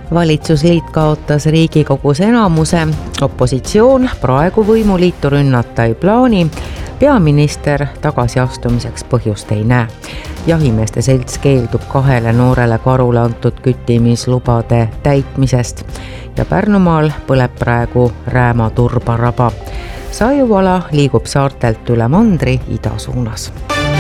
Valitsusliit kaotas Riigikogus enamuse, opositsioon praegu võimuliitu rünnata ei plaani, peaminister tagasiastumiseks põhjust ei näe. Jahimeeste selts keeldub 2 noorele karule antud küttimislubade täitmisest ja Pärnumaal põleb praegu Rääma turbaraba. Saiuala liigub saartelt üle mandri ida suunas.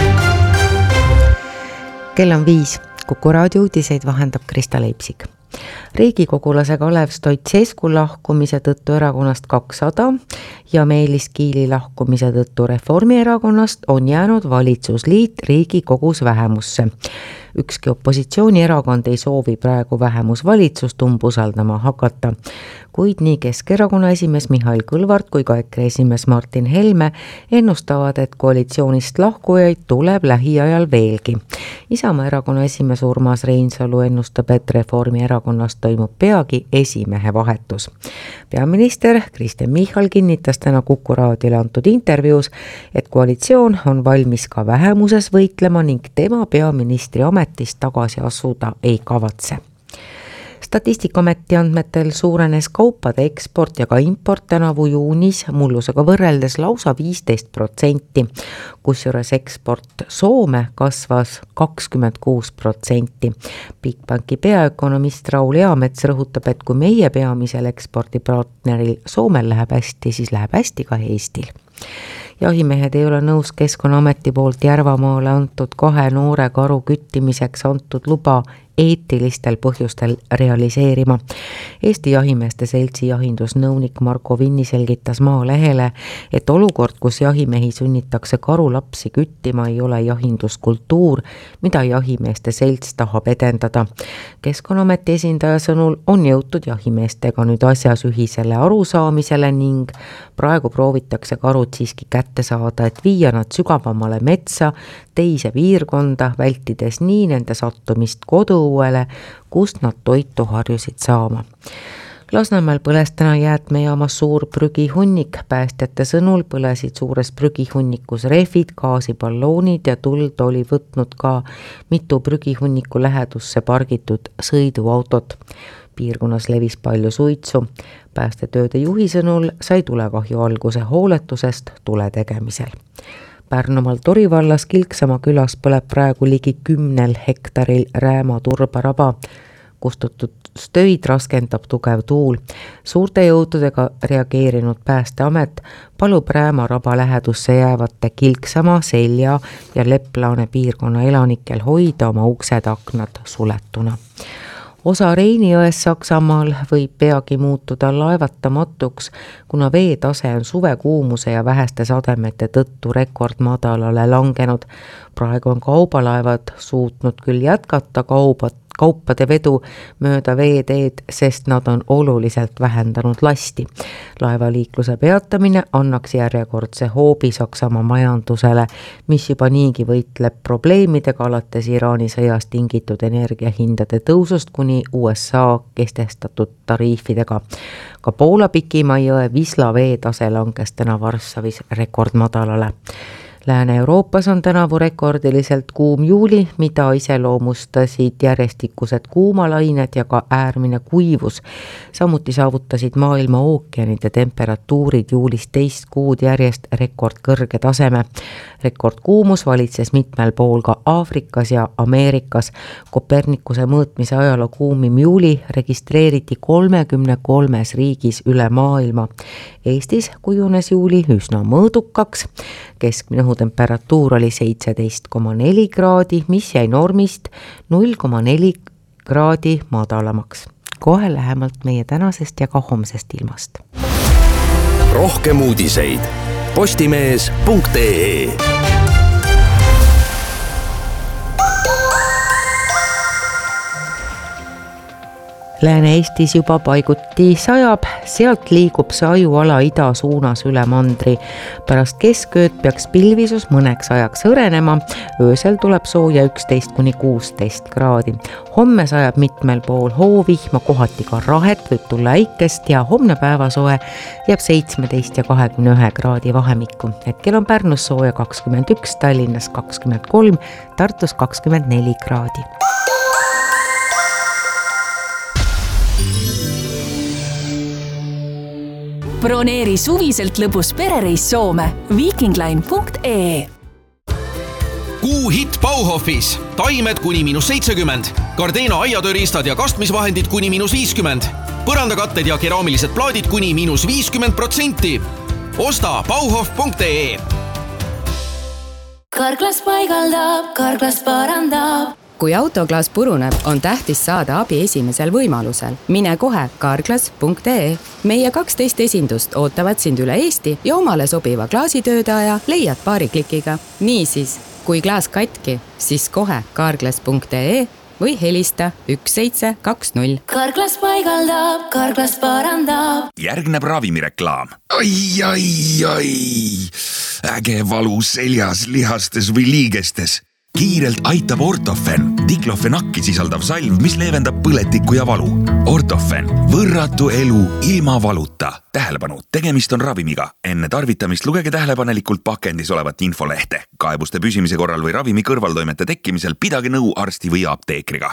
Kell on 5, Kuku raadio uudiseid vahendab Krista Leipsik. Riigikogulase Kalev Stoicescu lahkumise tõttu erakonnast 200 ja Meelis Kiili lahkumise tõttu Reformierakonnast on jäänud valitsusliit Riigikogus vähemusse. Ükski opositsioonierakond ei soovi praegu vähemusvalitsust umbusaldama hakata, kuid nii Keskerakonna esimees Mihhail Kõlvart kui ka EKRE esimees Martin Helme ennustavad, et koalitsioonist lahkujaid tuleb lähiajal veelgi. Isamaa erakonna esimees Urmas Reinsalu ennustab, et Reformierakonnast toimub peagi esimehe vahetus. Peaminister Kristen Michal kinnitas täna Kuku raadiole antud intervjuus, et koalitsioon on valmis ka vähemuses võitlema ning tema peaministri ametist tagasi asuda ei kavatse. Statistikaameti andmetel suurenes kaupade eksport ja ka import tänavu juunis mullusega võrreldes lausa 15%, kusjuures eksport Soome kasvas 26%. Bigbanki peaökonomist Raul Eamets rõhutab, et kui meie peamisel ekspordipartneril Soomel läheb hästi, siis läheb hästi ka Eestil. Jahimehed ei ole nõus Keskkonnaameti poolt Järvamaale antud 2 noore karu küttimiseks antud luba eetilistel põhjustel realiseerima. Eesti Jahimeeste Seltsi jahindusnõunik Marko Vinni selgitas Maalehele, et olukord, kus jahimehi sunnitakse karulapsi küttima, ei ole jahinduskultuur, mida Jahimeeste Selts tahab edendada. Keskkonnaameti esindaja sõnul on jõutud jahimeestega nüüd asjas ühisele arusaamisele ning praegu proovitakse karud siiski kätte saada, et viia nad sügavamale metsa, teise piirkonda, vältides nii nende sattumist koduõuele, kust nad toitu harjusid saama. Lasnamäel põles täna jäätmejaamas suur prügihunnik. Päästjate sõnul põlesid suures prügihunnikus rehvid, gaasiballoonid ja tuld oli võtnud ka mitu prügihunniku lähedusse pargitud sõiduautot. Piirkonnas levis palju suitsu. Päästetööde juhi sõnul sai tulekahju alguse hooletusest tule tegemisel. Pärnumaal Tori vallas Kilksama külas põleb praegu ligi 10 hektaril Rääma turbaraba. Kustutustöid raskendab tugev tuul. Suurte jõududega reageerinud Päästeamet palub Rääma raba lähedusse jäävate Kilksama, Selja ja Leplaane piirkonna elanikel hoida oma uksed-aknad suletuna. Osa Reinijões Saksamaal võib peagi muutuda laevatamatuks, kuna veetase on suvekuumuse ja väheste sademete tõttu rekordmadalale langenud. Praegu on kaubalaevad suutnud küll jätkata kaupade vedu mööda veeteed, sest nad on oluliselt vähendanud lasti. Laevaliikluse peatamine annaks järjekordse hoobi Saksamaa majandusele, mis juba niigi võitleb probleemidega alates Iraani sõjast tingitud energiahindade tõusust kuni USA kehtestatud tariifidega. Ka Poola Pikima jõe Wisla veetase langes täna Varssavis rekordmadalale. Lääne-Euroopas on tänavu rekordiliselt kuum juuli, mida iseloomustasid järjestikused kuumalained ja ka äärmine kuivus. Samuti saavutasid maailma ookeanide temperatuurid juulis 2 kuud järjest rekordkõrge taseme. Rekordkuumus valitses mitmel pool ka Aafrikas ja Ameerikas. Kopernikuse mõõtmise ajaloo kuumim juuli registreeriti 33 riigis üle maailma. Eestis kujunes juuli üsna mõõdukaks. Keskmine temperatuur oli 17,4 kraadi, mis jäi normist 0,4 kraadi madalamaks. Kohe lähemalt meie tänasest ja ka homsest ilmast. Rohkem uudiseid postimees.ee. Lääne-Eestis juba paiguti sajab, sealt liigub Saiuala ida suunas üle mandri. Pärast keskööd peaks pilvisus mõneks ajaks hõrenema, öösel tuleb sooja 11–16 kraadi. Homme sajab mitmel pool hoovihma, kohati ka rahet, võib tulla äikest ja homne päevasoe jääb 17 ja 21 kraadi vahemikku. Hetkel on Pärnus sooja 21, Tallinnas 23, Tartus 24 kraadi. Broneeri suviselt lõbus perereis Soome vikingline.ee. Kuu hitt Bauhofis. Taimed kuni -70. Gardena aiatööriistad ja kastmisvahendid kuni -50. Põrandakatted ja keraamilised plaadid kuni -50%. Osta bauhof.ee. Karklas paigaldab, Karklas parandab. Kui autoklaas puruneb, on tähtis saada abi esimesel võimalusel. Mine kohe karklas.ee. Meie 12 esindust ootavad sind üle Eesti ja omale sobiva klaasitöödaja leiad paari klikiga. Niisiis, kui klaas katki, siis kohe karklas.ee või helista 1720. Karklas paigaldab, Karklas parandab. Järgneb ravimireklaam. Ai. Äge valu seljas, lihastes või liigestes. Kiirelt aitab Ortofen, diklofenakki sisaldav salv, mis leevendab põletikku ja valu. Ortofen, võrratu elu ilma valuta. Tähelepanu, tegemist on ravimiga. Enne tarvitamist lugege tähelepanelikult pakendis olevat infolehte. Kaebuste püsimise korral või ravimi kõrvaltoimete tekkimisel pidage nõu arsti või apteekriga.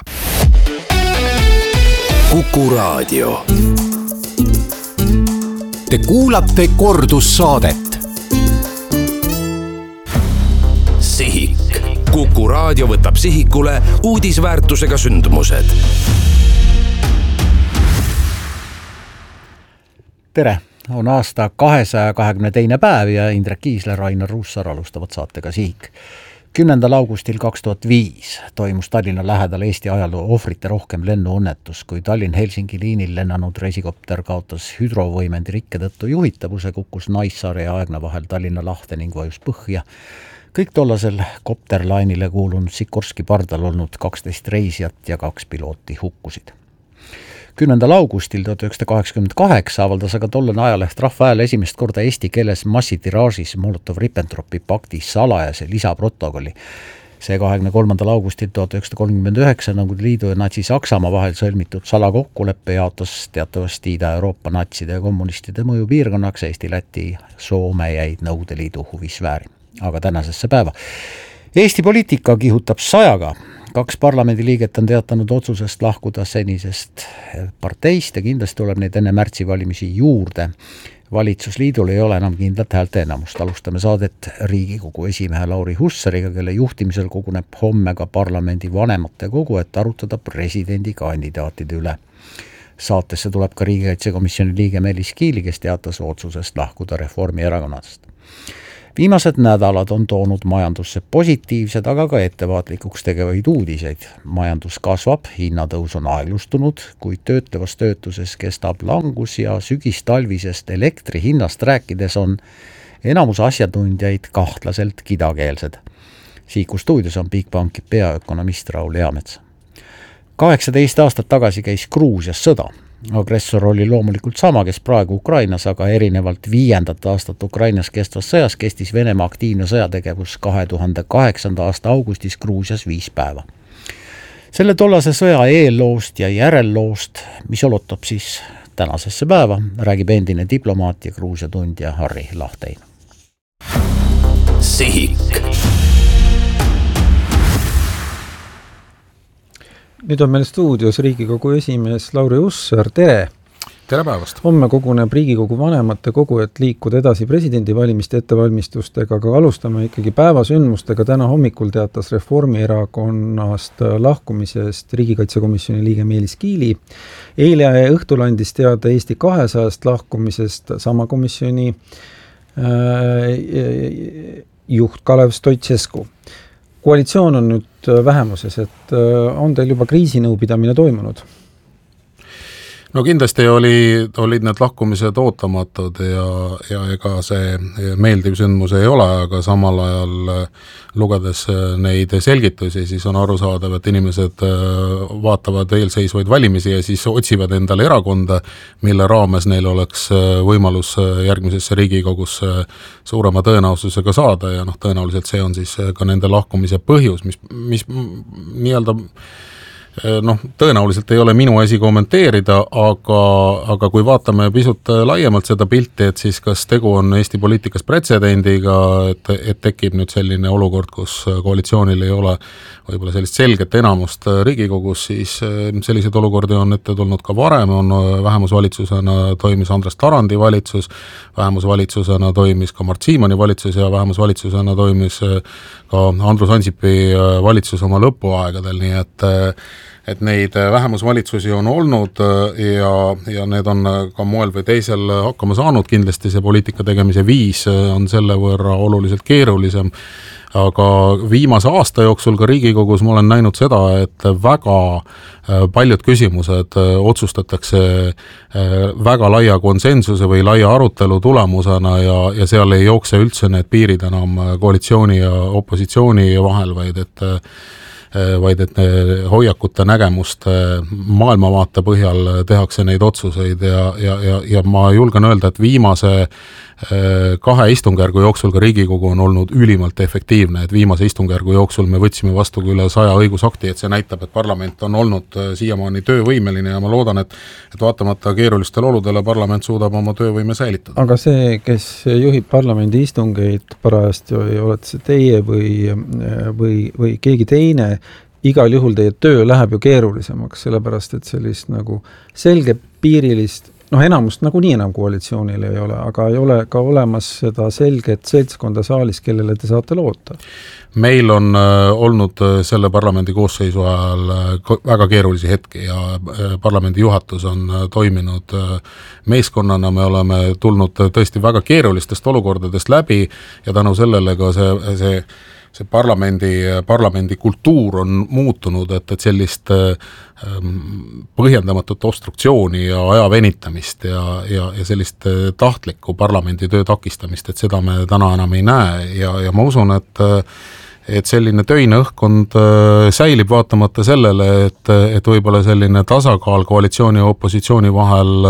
Kuku Raadio. Te kuulate kordussaadet. Sihik. Kuku Raadio võtab sihikule uudisväärtusega sündmused. Tere, on aasta 222. päev ja Indrek Kiisler, Rainar Ruussaar alustavad saatega Sihik. 10. augustil 2005 toimus Tallinna lähedal Eesti ajaloo ohvrite rohkem lennuõnnetus, kui Tallinn-Helsingi liinil lennanud resikopter kaotas hüdrovõimendi rikke tõttu juhitavuse, kukkus Naissaare ja Aegna vahel Tallinna lahte ning vajus põhja. Kõik tollasel kopterlainile kuulunud Sikorski pardal olnud 12 reisijat ja 2 pilooti hukkusid. 10. augustil 1988 avaldas aga tollane ajaleht Rahva Hääl esimest korda eesti keeles massitiraažis Molotov-Ribbentropi pakti salajase lisaprotokolli. See 23. augustil 1939 Nõukogude Liidu ja Natsi-Saksamaa vahel sõlmitud salakokkuleppe jaotas teatavasti Ida-Euroopa natside ja kommunistide mõjupiirkonnaks. Eesti, Läti, Soome jäid Nõukogude Liidu huvisfääri. Aga tänasesse päeva. Eesti poliitika kihutab 100-ga. 2 parlamendiliiget on teatanud otsusest lahkuda senisest parteist ja kindlasti tuleb neid enne märtsivalimisi juurde. Valitsusliidul ei ole enam kindlat häälte enamust. Alustame saadet Riigikogu esimehe Lauri Hussariga, kelle juhtimisel koguneb homme ka parlamendi vanemate kogu, et arutada presidendi kandidaatide üle. Saatesse tuleb ka riigikaitsekomisjoni liige Meelis Kiili, kes teatas otsusest lahkuda Reformierakonnast. Viimased nädalad on toonud majandusse positiivsed, aga ka ettevaatlikuks tegevaid uudiseid. Majandus kasvab, hinnatõus on aeglustunud, kuid töötlevas töötuses kestab langus ja sügistalvisest elektri hinnast rääkides on enamus asjatundjaid kahtlaselt kidakeelsed. Siiku stuudios on Bigbanki peaökonomist Raul Eamets. 18 aastat tagasi käis Gruusias sõda. Agressor oli loomulikult sama, kes praegu Ukrainas, aga erinevalt 5. aastat Ukrainas kestvas sõjas kestis Venemaa aktiivne sõjategevus 2008. aasta augustis Gruusias 5 päeva. Selle tollase sõja eelloost ja järelloost, mis olotab siis tänasesse päeva, räägib endine diplomaat ja Gruusia tundja Harri Lahtein. Sihik. Nüüd on meil stuudios Riigikogu esimees Lauri Hussar, tere! Tere päevast! Homme koguneb Riigikogu vanemate kogu, et liikuda edasi presidendivalimiste ettevalmistustega, aga alustame ikkagi päevasündmustega. Täna hommikul teatas Reformierakonnast lahkumisest riigikaitsekomisjoni liige Meelis Kiili. Eile õhtul andis teada Eesti 200 lahkumisest sama komisjoni juht Kalev Stoicescu. Koalitsioon on nüüd vähemuses, et on teil juba kriisinõupidamine toimunud? No kindlasti olid need lahkumised ootamatud ja ega see meeldiv sündmus ei ole, aga samal ajal lugedes neid selgitusi, siis on arusaadav, et inimesed vaatavad eelseisvaid valimisi ja siis otsivad endale erakonda, mille raames neil oleks võimalus järgmisesse Riigikogusse suurema tõenäosusega saada ja tõenäoliselt see on siis ka nende lahkumise põhjus, mis nii-öelda tõenäoliselt ei ole minu asi kommenteerida, aga kui vaatame pisut laiemalt seda pilti, et siis kas tegu on Eesti poliitikas pretsedendiga, et tekib nüüd selline olukord, kus koalitsioonil ei ole võib-olla sellist selget enamust Riigikogus, siis sellised olukordi on ette tulnud ka varem, on vähemusvalitsusena toimis Andres Tarandi valitsus, vähemusvalitsusena toimis ka Mart Siimanni valitsus ja vähemusvalitsusena toimis ka Andrus Ansipi valitsus oma lõpuaegadel, nii et neid vähemusvalitsusi on olnud ja need on ka moel või teisel hakkama saanud, kindlasti see poliitika tegemise viis on selle võrra oluliselt keerulisem, aga viimase aasta jooksul ka Riigikogus ma olen näinud seda, et väga paljud küsimused otsustatakse väga laia konsensuse või laia arutelu tulemusena ja seal ei jookse üldse need piirid enam koalitsiooni ja opositsiooni vahel, vaid et hoiakute nägemuste maailmavaate põhjal tehakse neid otsuseid ja ma julgen öelda, et viimase 2 istungjärgu jooksul ka Riigikogu on olnud ülimalt efektiivne, et viimase istungjärgu jooksul me võtsime vastu üle 100 õigusakti, et see näitab, et parlament on olnud siiamaani töövõimeline ja ma loodan, et vaatamata keerulistele oludele parlament suudab oma töövõime säilitada. Aga see, kes juhib parlamendi istungeid parajasti, olete see teie või keegi teine, igal juhul teie töö läheb ju keerulisemaks, sellepärast et sellist nagu selge piirilist enamust nagunii enam koalitsioonil ei ole, aga ei ole ka olemas seda selget seltskonda saalis, kellele te saate loota. Meil on olnud selle parlamendi koosseisu ajal väga keerulisi hetki ja parlamendi juhatus on toiminud meeskonnana, me oleme tulnud tõesti väga keerulistest olukordadest läbi ja tänu sellele ka see parlamendi kultuur on muutunud, et sellist põhjendamatut obstruktsiooni ja aja venitamist ja sellist tahtlikku parlamendi töö takistamist, et seda me täna enam ei näe ja ma usun, et selline töine õhkkond säilib vaatamata sellele, et võib-olla selline tasakaal koalitsiooni ja opositsiooni vahel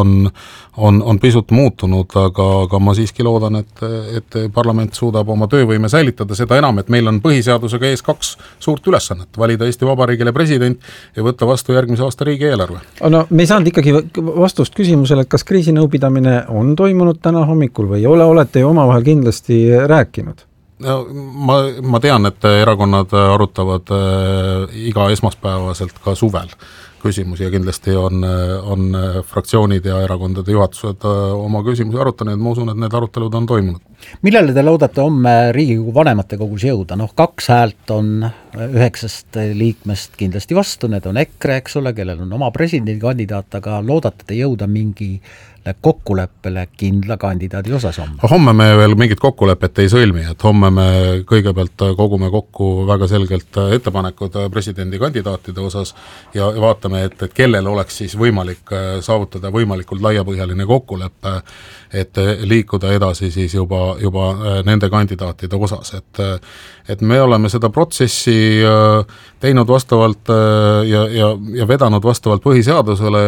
on pisut muutunud, aga ma siiski loodan, et parlament suudab oma töövõime säilitada, seda enam, et meil on põhiseadusega ees 2 suurt ülesannet, valida Eesti Vabariigile president ja võtta vastu järgmise aasta riigieelarve. No me ei saanud ikkagi vastust küsimusele, et kas kriisinõupidamine on toimunud täna hommikul või ei ole, olete ju omavahel kindlasti rääkinud? No, ma tean, et erakonnad arutavad iga esmaspäevaselt ka suvel küsimusi ja kindlasti on fraktsioonid ja erakondade juhatused oma küsimusi arutanud, ma usun, et need arutelud on toimunud. Millele te loodate homme Riigikogu vanematekogus jõuda? 2 häält on 9 liikmest kindlasti vastu, need on EKRE, eks ole, kellel on oma presidendikandidaat, aga loodate te jõuda mingi kokkuleppele kindla kandidaadi osas homme? Homme me veel mingit kokkulepet ei sõlmi, et homme me kõigepealt kogume kokku väga selgelt ettepanekud presidendikandidaatide osas ja vaatame, et kellel oleks siis võimalik saavutada võimalikult laiapõhjaline kokkulepe, et liikuda edasi siis juba nende kandidaatide osas, et me oleme seda protsessi teinud vastavalt ja vedanud vastavalt põhiseadusele,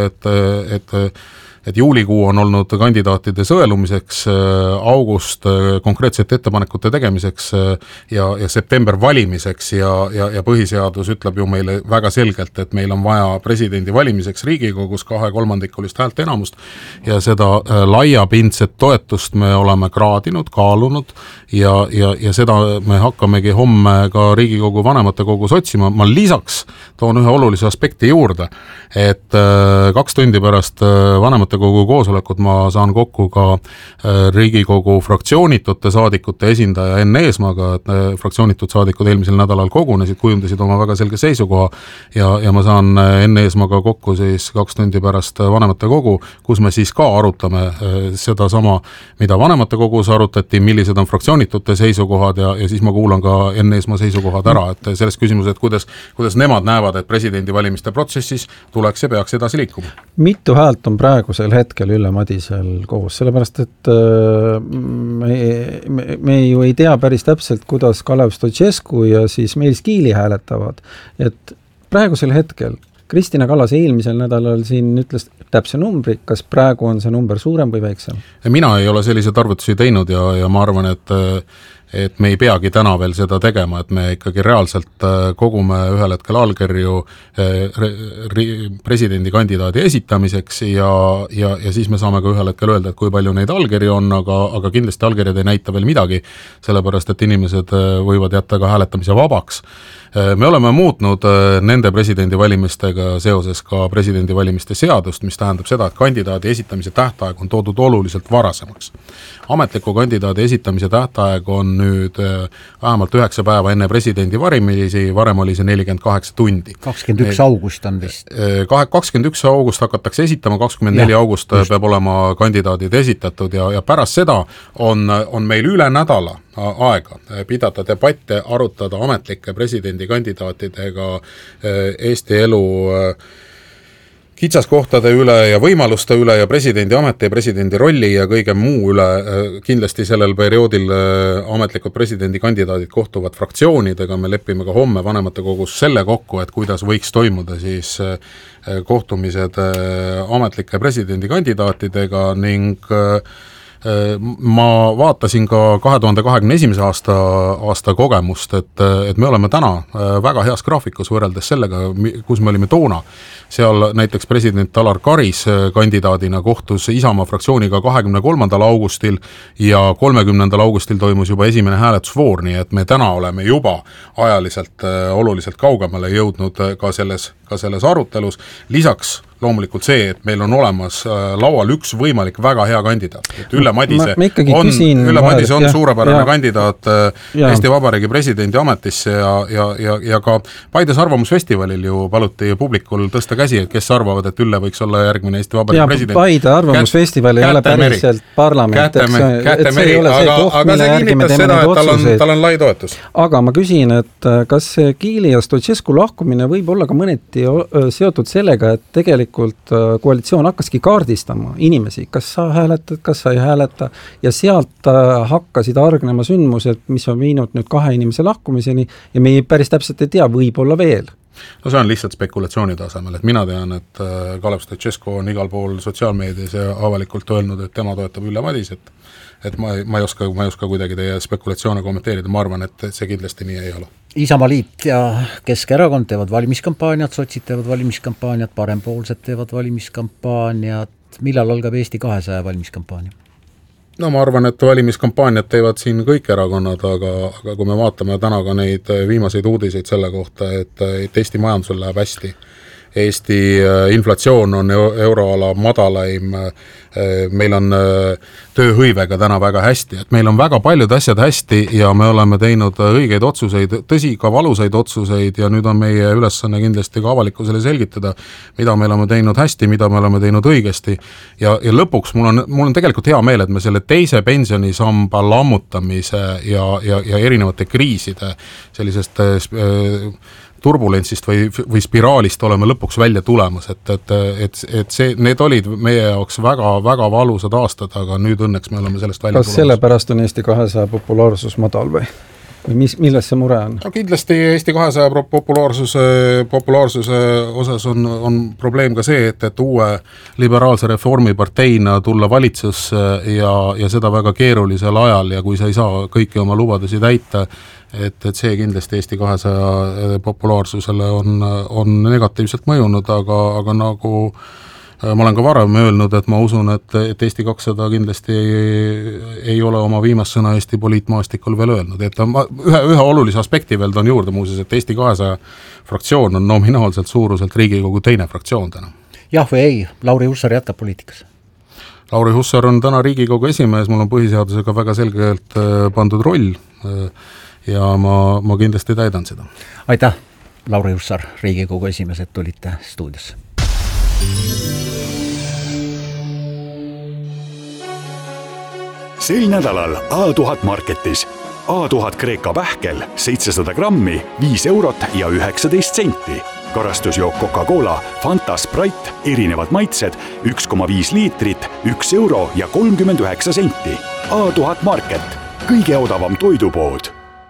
et juulikuu on olnud kandidaatide sõelumiseks, august konkreetsete ettepanekute tegemiseks ja september valimiseks ja põhiseadus ütleb ju meile väga selgelt, et meil on vaja presidendi valimiseks Riigikogus 2/3 häälte enamust ja seda laiapindset toetust me oleme kraadinud, kaalunud ja seda me hakkamegi homme ka Riigikogu vanematekogus otsima. Ma lisaks toon ühe olulise aspekti juurde, et 2 tundi pärast vanematekogu koosolekut ma saan kokku ka Riigikogu fraktsioonitute saadikute esindaja Enn Eesmaaga, et fraktsioonitud saadikud eelmisel nädalal kogunesid, kujundasid oma väga selge seisukoha ja ma saan Enn Eesmaaga kokku siis 2 tundi pärast vanematekogu, kus me siis ka arutame seda sama, mida vanematekogus arutati, millised on fraktsioonitute seisukohad ja siis ma kuulan ka Enn Eesmaa seisukohad ära, et selles küsimus, et kuidas nemad näevad, et presidendivalimiste protsessis tuleks ja peaks edasi liikuma. Mitu häält on praegusel hetkel Ülle Madisel koos, sellepärast et me ju ei tea päris täpselt, kuidas Kalev Stoicescu ja siis Meelis Kiili hääletavad, et praegusel hetkel Kristina Kallas eelmisel nädalal siin ütles täpse numbri, kas praegu on see number suurem või väiksem? Mina ei ole selliseid arvutusi teinud ja ma arvan, et me ei peagi täna veel seda tegema, et me ikkagi reaalselt kogume ühel hetkel allkirju presidendikandidaadi esitamiseks ja siis me saame ka ühel hetkel öelda, et kui palju neid allkirju on, aga kindlasti allkirjad ei näita veel midagi, sellepärast et inimesed võivad jätta ka hääletamise vabaks. Me oleme muutnud nende presidendivalimistega seoses ka presidendivalimiste seadust, mis tähendab seda, et kandidaadi esitamise tähtaeg on toodud oluliselt varasemaks. Ametliku kandidaadi esitamise tähtaeg on nüüd vähemalt 9 päeva enne presidendivalimisi, varem oli see 48 tundi. 21 august on vist. 21 august hakatakse esitama, 24 august peab olema kandidaadid esitatud ja pärast seda on meil üle nädala aega pidada debatte, arutada ametlike presidendikandidaatidega Eesti elu kitsaskohtade üle ja võimaluste üle ja presidendi ameti ja presidendi rolli ja kõige muu üle. Kindlasti sellel perioodil ametlikud presidendikandidaadid kohtuvad fraktsioonidega, me lepime ka homme vanematekogus selle kokku, et kuidas võiks toimuda siis kohtumised ametlike presidendikandidaatidega ning ma vaatasin ka 2021. aasta kogemust, et me oleme täna väga heas graafikus võrreldes sellega, kus me olime toona. Seal näiteks president Alar Karis kandidaadina kohtus Isamaa fraktsiooniga 23. augustil ja 30. augustil toimus juba esimene hääletusvoor, nii et me täna oleme juba ajaliselt oluliselt kaugemale jõudnud ka selles arutelus. Lisaks loomulikult see, et meil on olemas laual üks võimalik väga hea kandidaat. Ülle Madise on suurepärane kandidaat Eesti Vabariigi presidendi ametisse ja ka Paides arvamusfestivalil ju paluti publikul tõsta käsi, et kes arvavad, et Ülle võiks olla järgmine Eesti Vabariigi president. Paide arvamusfestival ei ole päriselt parlament, et see ei ole see koht, mille järgi me teeme neid otsuseid. Tal on lai toetus. Aga ma küsin, et kas Kiili ja Stoicescu lahkumine võib olla ka mõneti seotud sellega, et tegelikult koalitsioon hakkaski kaardistama inimesi, kas sa hääletad, kas sa ei hääleta ja sealt hakkasid argnema sündmused, mis on viinud nüüd 2 inimese lahkumiseni ja me päris täpselt ei tea, võib-olla veel. No see on lihtsalt spekulatsiooni tasemel, et mina tean, et Kalev Stoicescu on igal pool sotsiaalmeedias ja avalikult öelnud, et tema toetab Ülle Madiset, et ma ei oska kuidagi teie spekulatsioone kommenteerida, ma arvan, et see kindlasti nii ei ole. Isamaa Liit ja Keskerakond teevad valimiskampaaniat, sotsid teevad valimiskampaaniat, parempoolsed teevad valimiskampaaniat. Millal algab Eesti 200 valimiskampaania? No ma arvan, et valimiskampaaniat teevad siin kõik erakonnad, aga kui me vaatame täna ka neid viimaseid uudiseid selle kohta, et Eesti majandusel läheb hästi, Eesti inflatsioon on euroala madalaim, meil on tööhõivega täna väga hästi, et meil on väga paljud asjad hästi ja me oleme teinud õigeid otsuseid, tõsi ka valusaid otsuseid ja nüüd on meie ülesanne kindlasti ka avalikkusele selgitada, mida me oleme teinud hästi, mida me oleme teinud õigesti ja lõpuks mul on tegelikult hea meel, et me selle teise pensionisamba lammutamise ja erinevate kriiside sellisest turbulentsist või spiraalist oleme lõpuks välja tulemas, et need olid meie jaoks väga valusad aastad, aga nüüd õnneks me oleme sellest välja tulemas. Kas sellepärast on Eesti 200 populaarsus madal või milles see mure on? No kindlasti Eesti 200 populaarsuse osas on probleem ka see, et uue liberaalse reformiparteina tulla valitsusse ja seda väga keerulisel ajal ja kui sa ei saa kõiki oma lubadusi täita, et see kindlasti Eesti 200 populaarsusele on negatiivselt mõjunud, aga nagu ma olen ka varem öelnud, et ma usun, et Eesti 200 kindlasti ei ole oma viimast sõna Eesti poliitmaastikul veel öelnud. Et ühe olulise aspekti veel toon juurde muuseas, et Eesti 200 fraktsioon on nominaalselt suuruselt Riigikogu teine fraktsioon täna. Jah või ei, Lauri Hussar jätkab poliitikas? Lauri Hussar on täna Riigikogu esimees, mul on põhiseadusega väga selgelt pandud roll ja ma kindlasti täidan seda. Aitäh, Lauri Hussar, Riigikogu esimees, et tulite stuudiosse. Sel nädalal A1000 Marketis. A1000 Kreeka pähkel 700 grammi, 5 eurot ja 19 senti. Karastusjook Coca-Cola, Fanta, Sprite, erinevad maitsed, 1,5 liitrit, 1 euro ja 39 senti. A1000 Market, kõige odavam toidupood.